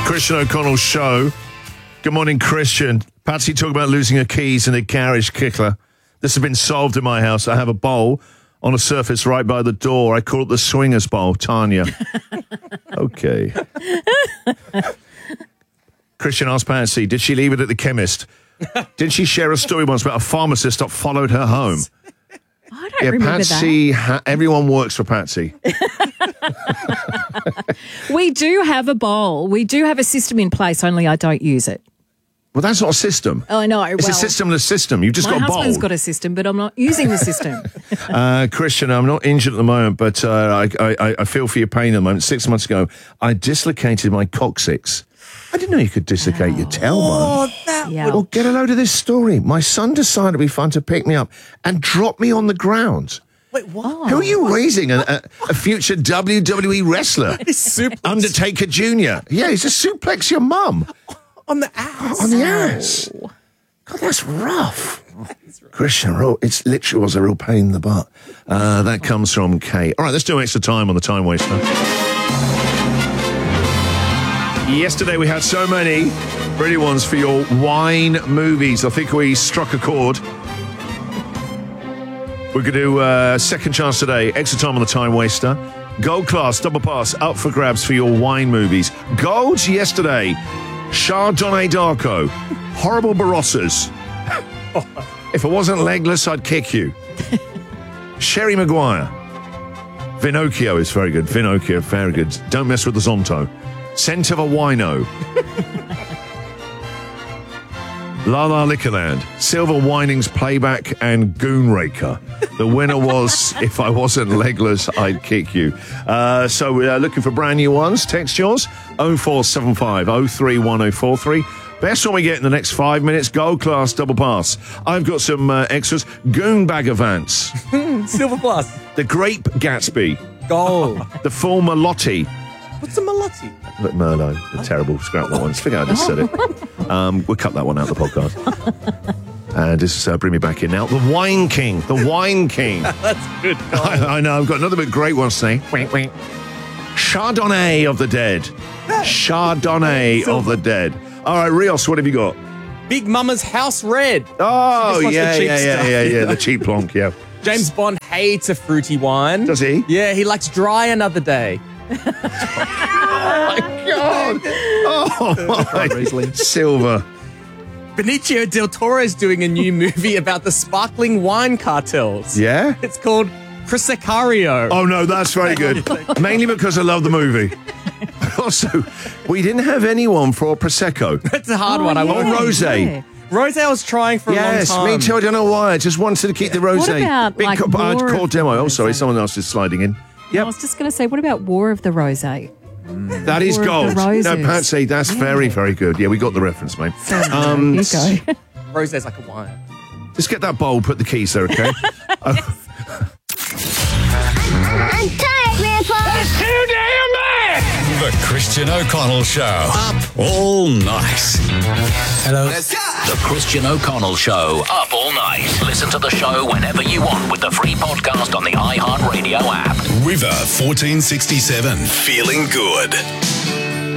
Christian O'Connell Show. Good morning, Christian. Patsy talked about losing her keys in a garage kickler. This has been solved in my house. I have a bowl on a surface right by the door. I call it the swingers bowl, Tanya. Okay. Christian asked Patsy, did she leave it at the chemist? Did she share a story once about a pharmacist that followed her home? I don't remember Patsy, that. Everyone works for Patsy. We do have a bowl. We do have a system in place, only I don't use it. Well, that's not a system. Oh, I know. It's a systemless system. You've just got a bowl. My husband's got a system, but I'm not using the system. Christian, I'm not injured at the moment, but I feel for your pain at the moment. 6 months ago, I dislocated my coccyx. I didn't know you could dislocate your tailbone. Well, get a load of this story. My son decided it'd be fun to pick me up and drop me on the ground. Wait, what? Who are you raising? A future WWE wrestler? Undertaker Jr. Yeah, he's a suplex your mum. On the ass. On the ass. God, that's rough. Christian, it literally was a real pain in the butt. That comes from Kate. All right, let's do extra time on the Time Waster. Yesterday we had so many pretty ones for your wine movies. I think we struck a chord. We're going to do second chance today. Extra time on the Time Waster. Gold class, double pass, up for grabs for your wine movies. Golds yesterday. Chardonnay Darko. Horrible Barossas. If I wasn't legless, I'd kick you. Sherry Maguire. Vinocchio is very good. Vinocchio, very good. Don't mess with the Zonto. Scent of a Wino. La La Liquorland, Silver Winings Playback and Goonraker. The winner was If I Wasn't Legless, I'd Kick You. So we're looking for brand new ones. Text yours, 0475 031043. Best one we get in the next 5 minutes, Gold Class Double Pass. I've got some extras. Goon Bag of Vance. Silver Plus. The Grape Gatsby. Gold. The Full Malotti. What's a Malotti? Merlot, the terrible scrap that one. Forget I just said it. We'll cut that one out of the podcast. And just bring me back in now. The Wine King. The Wine King. That's good. I know. I've got another bit great one to say. Chardonnay of the Dead. Chardonnay of the Dead. All right, Rios, what have you got? Big Mama's House Red. Oh, yeah. The The cheap plonk, yeah. James Bond hates a fruity wine. Does he? Yeah, he likes dry another day. Oh, my God. Oh, my. Silver. Benicio del Toro is doing a new movie about the sparkling wine cartels. Yeah? It's called Proseccario. Oh, no, that's very good. Mainly because I love the movie. Also, we didn't have anyone for Prosecco. That's a hard one. I want rosé. Yeah. Rosé I was trying for a long time. Yes, me too. I don't know why. I just wanted to keep the rosé. What about, like, Core demo. Oh, sorry. Someone else is sliding in. I was just going to say, what about War of the Rosé? That is War of gold. the No, Roses. Patsy, that's very, very good. Yeah, we got the reference, mate. Here you go. Rosé's like a wine. Just get that bowl, put the keys there, okay? I'm tired, Grandpa. That's too damn bad! The Christian O'Connell Show. Up all night. Hello. The Christian O'Connell Show. Up all night. Listen to the show whenever you want with the free podcast on the iHeartRadio app. River 1467. Feeling good.